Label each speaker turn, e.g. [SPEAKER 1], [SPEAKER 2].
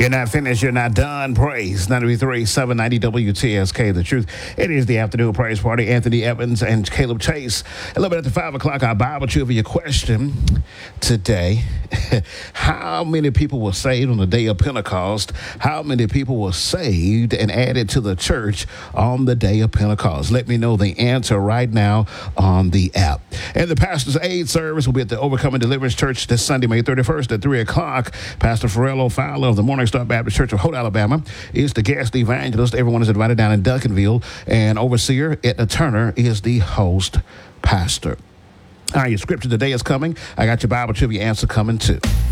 [SPEAKER 1] You're not finished, you're not done. Praise 93.7 790 WTSK. The truth. It is the afternoon praise party. Anthony Evans and Caleb Chase. A little bit after 5 o'clock, our Bible trivia question today. How many people were saved on the day of Pentecost? How many people were saved and added to the church on the day of Pentecost? Let me know the answer right now on the app. And the pastor's aid service will be at the Overcoming Deliverance Church this Sunday, May 31st at 3 o'clock. Pastor Farrell Fowler of the Morning Star Baptist Church of Holt, Alabama is the guest evangelist. Everyone is invited down in Duncanville, and overseer Edna Turner is the host pastor. All right, your scripture today is coming. I got your Bible trivia answer coming too.